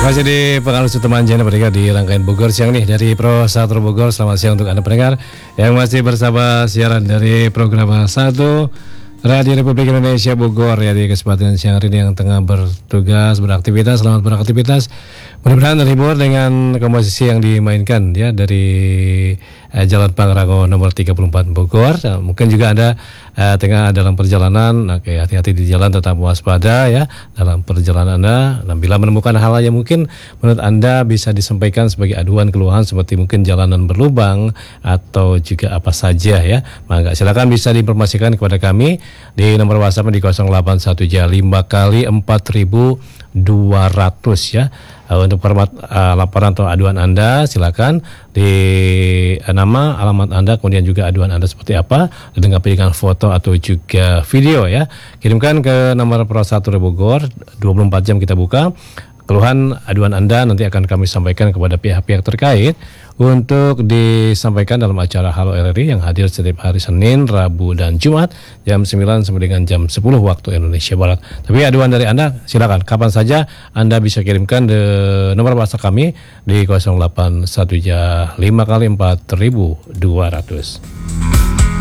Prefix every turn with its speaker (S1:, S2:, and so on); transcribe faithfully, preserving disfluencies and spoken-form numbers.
S1: Masih di pengaruh teman Jana pendengar di rangkaian Bogor siang nih dari Pro satu Bogor. Selamat siang untuk Anda pendengar yang masih bersama siaran dari program satu Radio Republik Indonesia Bogor ya, di kesempatan siang hari ini yang tengah bertugas beraktivitas. Selamat beraktivitas. Mudah-mudahan terhibur dengan komposisi yang dimainkan ya dari eh, Jalan Pangrango nomor tiga puluh empat Bogor. Nah, mungkin juga Anda eh, tengah dalam perjalanan. Oke, hati-hati di jalan, tetap waspada ya dalam perjalanan Anda. Dan bila menemukan hal yang mungkin menurut Anda bisa disampaikan sebagai aduan keluhan seperti mungkin jalanan berlubang atau juga apa saja ya, maka silakan bisa diinformasikan kepada kami di nomor WhatsApp di nol delapan satu lima kali empat ribu dua ratus ya. Uh, untuk format uh, laporan atau aduan Anda silakan di uh, nama, alamat Anda, kemudian juga aduan Anda seperti apa, dilengkapi dengan foto atau juga video ya. Kirimkan ke nomor Pro satu Bogor, dua puluh empat jam kita buka. Keluhan aduan Anda nanti akan kami sampaikan kepada pihak-pihak terkait untuk disampaikan dalam acara Halo R R I yang hadir setiap hari Senin, Rabu, dan Jumat jam sembilan sampai dengan jam sepuluh waktu Indonesia Barat. Tapi aduan dari Anda silakan kapan saja Anda bisa kirimkan di nomor WhatsApp kami di nol delapan satu lima kali empat ribu dua ratus.